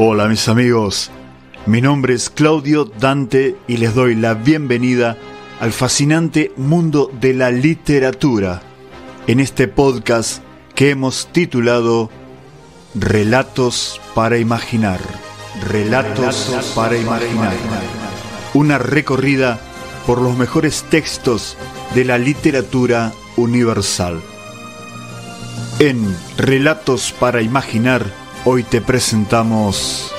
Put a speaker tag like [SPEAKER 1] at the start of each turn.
[SPEAKER 1] Hola mis amigos, mi nombre es Claudio Dante y les doy la bienvenida al fascinante mundo de la literatura en este podcast que hemos titulado Relatos para Imaginar. Relatos para Imaginar. Una recorrida por los mejores textos de la literatura universal. En Relatos para Imaginar, hoy te presentamos